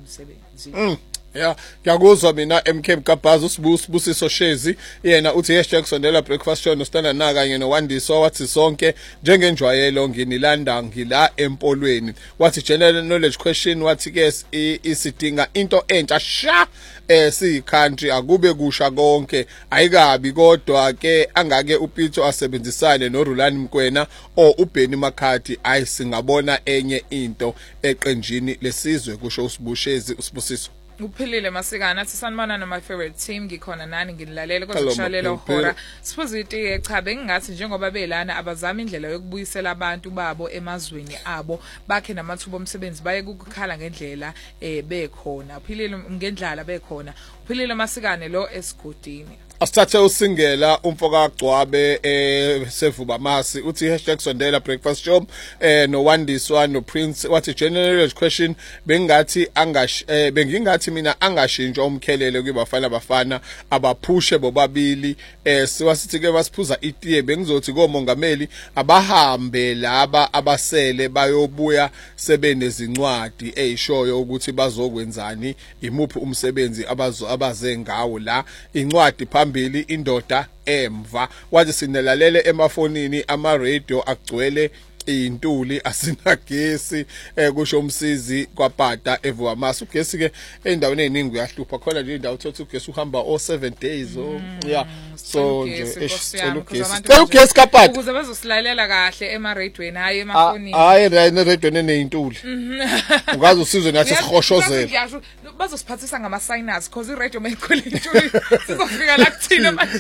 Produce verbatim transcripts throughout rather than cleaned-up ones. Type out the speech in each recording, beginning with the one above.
umsebenzi. Yeah, ngiyakuzwa mina M K Mkabaza usibusi Busiso Shezi yena uthi hashtag kusondela breakfast show noStandard na kanye noWandiso wathi sonke njengenjwayelo nginilanda ngila empolweni wathi general knowledge question wathi ke isidinga into entsha sha eh si country akube kusha konke ayikabi kodwa ke angake uPito asebenzisane noRulani Mkwena o uBenny Makhati ayisingabona enye into eqenjini lesizwe kusho usibushezi usibusiso. Uphilile Masikana athi sanibona no my favorite team ngikhona nani nginilalele kodwa kushalela uhora siphuziti cha bengingathi njengoba belana abazama indlela yokubuyisela abantu babo emazweni abo bakhe namathuba omsebenzi baye ukukhala ngendlela eh bekhona uphilile ngendlala bekhona uphilile Masikane lo esigodini. Asithathe usingela umfoka Gcwabe eh sevuba masi uthi hashtag sondela breakfast show eh no Wandiswa no Prince wathi general question bengathi angash eh bengingathi mina angashintshwa umkhelele kubafana bafana abaphushe bobabili eh siwasithi ke basiphuza itiye bengizothi komongameli abahambe laba abasele bayobuya sebenezincwadi ezishoyo ukuthi bazokwenzani imuphi umsebenzi abazo abaze ngawo la incwadi phambili indoda emva wathi sinelalele emafonini ama radio agcwele intuli asinagesi kusho umsizi kwaBhada evuwamasi ugesi ke endaweni eziningi uyahlupha khona nje indawo uthothi ugesi uhamba o seven days o yeah so nje esicela ugesi cela ugesi kaBhada ukuze bazosilalela kahle ema radioweni hayi emafonini hayi na radio neneyintuli ungazi usizwe nathi sihoshozela bazosiphathisa ngama sinus because i radio mayikhole intuli sizofika la kuthina manje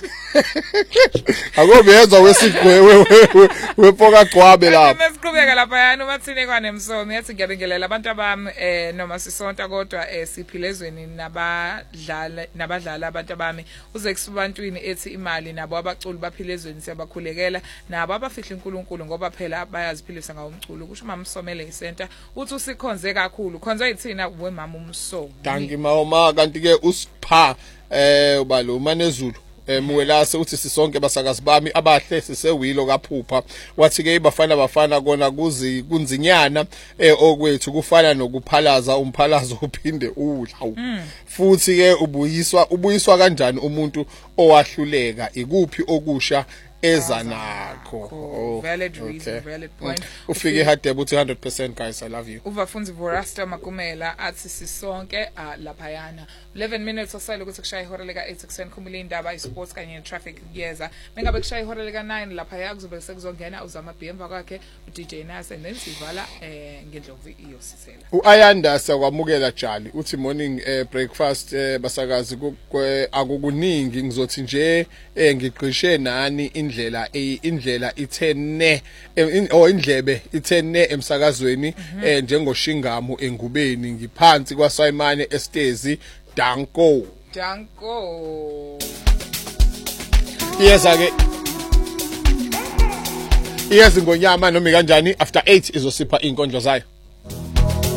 akobenza wesigwewe wefoka Gcwabe la Mesiqhubeka lapha yana umathini kwanemsomi yathi ngiyabingelela abantu abami eh noma sisonta kodwa eh siphilezweni nabadlala nabadlala abantu abami uze kusubantwini ethi imali nabo abaculi baphilezweni siyabakhulekela nabo abafihla uNkulunkulu ngoba phela bayaziphilisa ngawo umculo kusho mama Msomele isenta uthi usikhonze kakhulu khonza yithina wemama umsomi danki mama kanti ke usipha eh ubalo manezulu emuwelase uthi sisonke basakazi bami abahle sisewilo kaphupha wathi ke ibafana bafana kona kuzi kunzinyana eh okwethu kufana nokuphalaza umphalazo uphinde udla futhi ke ubuyiswa ubuyiswa kanjani umuntu owahluleka ikuphi okusha eza nakho oh valid reason valid point ufike hadebe uthi one hundred percent guys I love you uvafunzi Vorasta Makumela athi sisonke lapha yana eleven minutes osale ukuthi kushaya ihora leka eight kuseni khumula indaba isports kanye netraffic kuyeza mengabe kushaya ihora leka nine lapha yakuzobe sekuzongena uzama B M kwakhe uDJ Nase and then sivala eh ngendlovu iyosisela uAyanda sakwamukela Jali uthi morning eh, breakfast eh, basakazi akukuningi ngizothi nje eh, ngiqishe nani indlela indlela ithene o indlebe ithene emsakazweni eh njengoshingamu engubeni ngiphansi kwaSayimane Estezi Danko Danko Yesa ke Yesa ngonyama noma kanjani after eight izosipha inkondlo zayo